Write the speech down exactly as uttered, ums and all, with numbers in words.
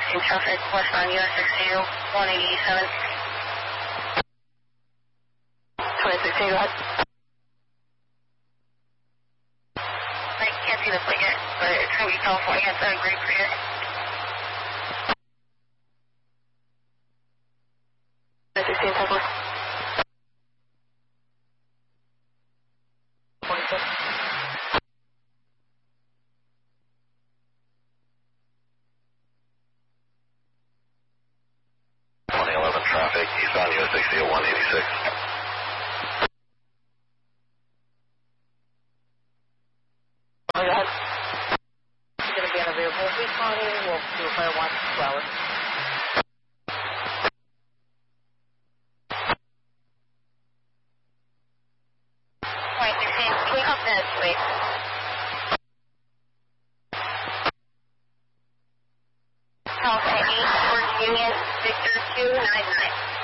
sixteen traffic, westbound U S sixty, one eighty-seven. twenty sixteen, go ahead. I can't see the plate yet, but it's going to be California, it's a great clear. twenty sixteen, Tesla. forty-six. twenty eleven traffic, eastbound U S sixty at one eighty-six. Oh, go ahead. It's going to be unavailable. Responding, we'll do a fire watch for two hours. twenty sixteen, can we come minutes, please? California eight, Virginia, Victor two nine nine.